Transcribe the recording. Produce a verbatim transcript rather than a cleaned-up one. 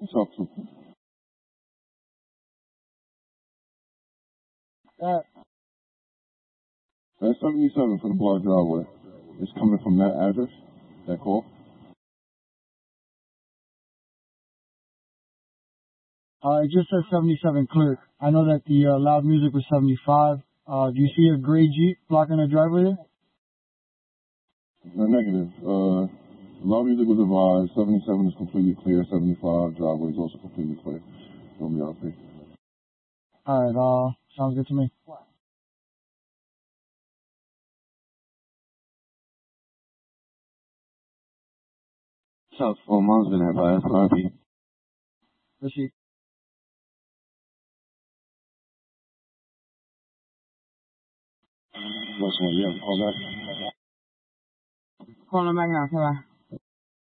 Talk to. Uh, That's seventy-seven for the block driveway. It's coming from that address, that call. uh, it just says seventy-seven clear. I know that the uh, loud music was seventy-five. Uh, do you see a gray Jeep blocking the driveway there? No, negative. Uh, loud music was advised. seventy-seven is completely clear. seventy-five driveway is also completely clear. Don't be out there. All right. Uh, sounds good to me. South four months been advised. Copy. Receipt. That's one. Yeah. Call back. Calling back now. Come on.